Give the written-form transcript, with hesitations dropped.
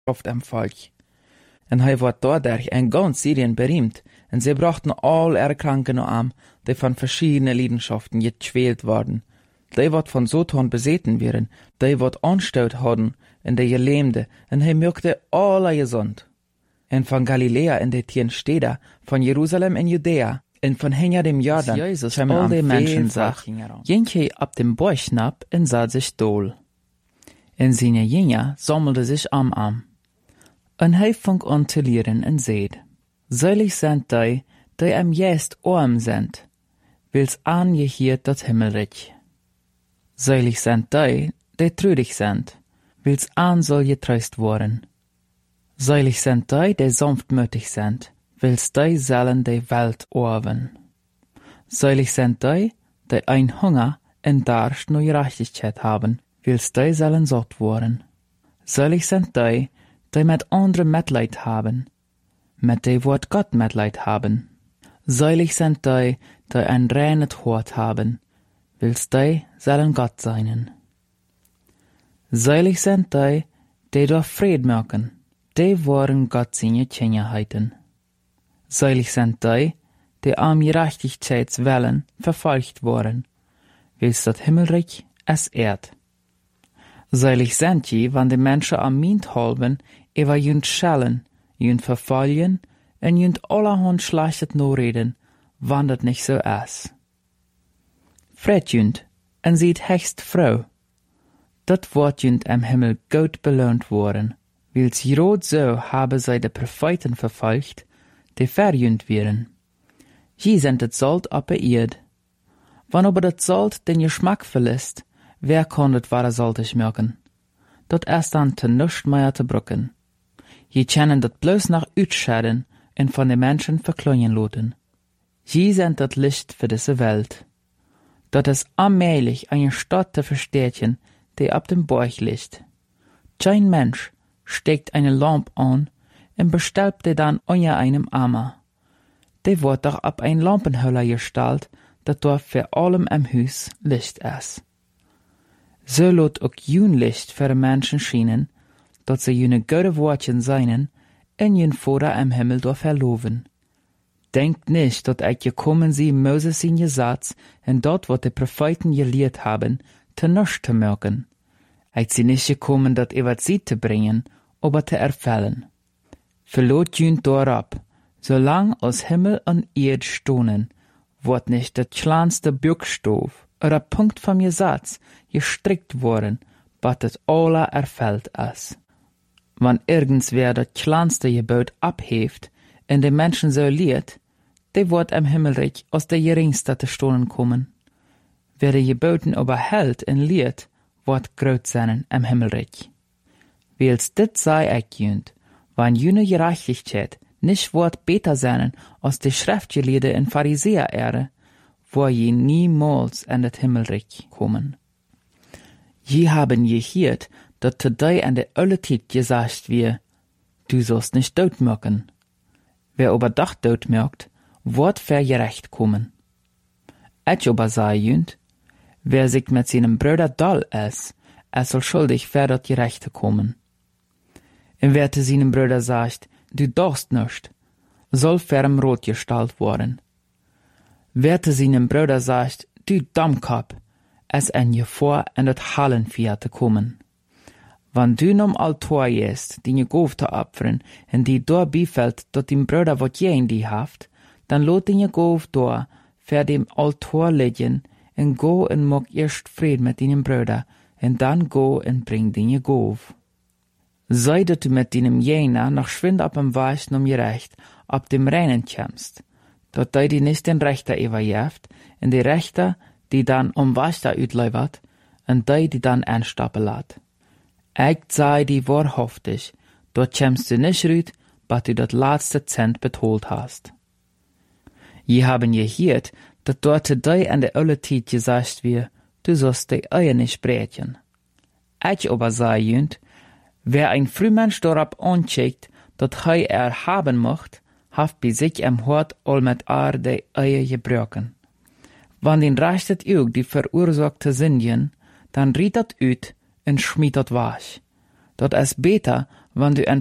auf dem Volk. En hij wordt dadurch in ganz Syrien berühmt, en sie brachten all ihre Kranken an, die von verschiedenen Leidenschaften gequält worden. Die wat von Satan beseten wären, die wat Anstoot hadden in die Gelähmte, en hij machte alle gesund. En von Galiläa in die 10 Städte, von Jerusalem in Judäa, en von hinter dem Jordan, Jesus all die Menschen sagt, jentje ab dem Bäuchnab en sah sich dohl. En seine Jünger sammelte sich am. En hij fang an te leren en zeid, selig sind die am jest arm sind, wils angehiert dat Himmelreich. Selig sind die treurig sind, wils an soll getröst worden. Selig sind die sanftmütig sind, wils die sollen die Welt erben. Selig sind die ein Hunger en Durst nach Gerechtigkeit haben, wils die sollen satt worden. Selig sind die mit anderen Mitleid haben, mit die Wort Gott Mitleid haben. Selig sind die ein reines Hort haben, wils die sollen Gott seinen. Selig sind die durch Fried merken, die waren Gott seine Kinderheiten. Selig sind die am Gerechtigkeitswillen verfolgt worden, wils das Himmelreich es ehrt. Selig sind je, wann die Menschen am Mind halben, über jünd schellen, jünd verfolgen, en jünd allerhand schlechtet no reden, wann dat nicht so ist. Fred jünd, en sieht hecht Frau. Dat wordt jünd am Himmel gut belohnt worden, wils rot so habe sei de Propheten verfolgt, die verjünd wären. Je sind het Salt op der Erd. Wann aber dat Salt den Geschmack verlässt, wer kann dat wahre saltig merken? Dat erst dann te nuscht mehr te brucken. Je kennen dat bloß nach Utschäden en von den Menschen verkleinen loten. Je sind dat Licht für diese Welt. Dat ist allmählich eine Stadt te verstärken, die ab dem Bauch liegt. Kein Mensch steckt eine Lampe an und bestellt die dann unter einem Eimer. Die wird doch ab ein Lampenhöller gestellt, dat dort für allem im Haus Licht ist. So lot auch jün Licht für die Menschen schienen, dat sie jüne gute Wortchen seinen, en jün Vater im Himmel dort verloven. Denkt nicht, dat ich gekommen sie Moses in Gesetz, und dort, wat die Propheten gelehrt haben, te nichts zu merken. Ich sie nicht gekommen, dat über sie zu bringen, aber zu erfüllen. Verlot jün dorab, solang als Himmel und Erd stohnen, wird nicht der kleinste Buchstabe oder Punkt vom Gesetz gestrickt worden, bat es alle erfüllt ist. Wann irgendwer das kleinste Gebot abhebt und die Menschen so lehrt, die wird im Himmelreich aus der geringste zu stohlen kommen. Wer die Geboten aber hält und lehrt, wird groß sein im Himmelreich. Wils dit sei ich jünd, wann jüne Gerechtigkeit nicht wird besser sein als die Schriftgelehrte in Pharisäer-Ehre, wo je niemals in das Himmelreich kommen. Je haben gehört, dat today an der Ölletit gesagt wird, du sollst nicht dodmerken. Wer aber doch dodmerkt, wird vergerecht kommen. Ich aber sei jünd, wer sich mit seinem Bruder doll ist, er soll schuldig für das Gerechte kommen. Und wer zu seinem Bruder sagt, du darfst nicht, soll ferm rot gestellt worden. Wer zu seinem Bruder sagt, du Dummkopf, es ein Gefahr in das Hallenvier zu kommen. Wann du nom Altor jest, die Gof zu opfern, und die dort befällt, dat dem Bruder wat je in die haft, dann lot die Gof dort, für dem Altor liegen, und go und mach erst Fried mit deinem Bruder, und dann go und bring die Gof. Sei dat du mit deinem Jener noch schwind ab dem Weich nom gerecht, ab dem Reinen kämst, dat die nicht den Rechter überjeft, und die Rechter, die dann Weich utleibert, und die dann einstappen lat. Ich sei die wahrhaftig, dort kämst du nicht rüt, bis du das letzte Cent betont hast. Je haben gehört, dat dort die an der Ölletit gesagt wird, du sollst die Eier nicht brechen. Ich aber sei jünd, wer ein Frühmensch dorab ancheckt, dat haben mocht, haft bei sich im Hort all mit die Eier gebrochen. Wann den rechtet auch die verursachte Sündchen, dann riet dat ut und schmied dat wasch. Dat es besser, Wenn du